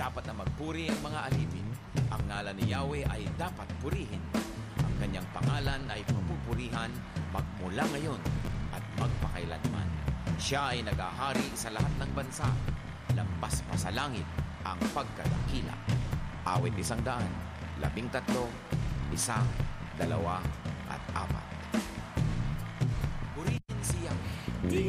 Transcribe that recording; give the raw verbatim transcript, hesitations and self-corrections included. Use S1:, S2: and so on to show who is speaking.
S1: dapat na magpuri ang mga alipin. Ang ngalan ni Yahweh ay dapat purihin. Ang kanyang pangalan ay papupurihan magmula ngayon at magpakailanman. Siya ay nagahari sa lahat ng bansa. Lampas pa sa langit ang pagkadakila. Awit isang daan, labing tatlo, isang, dalawa, at apat.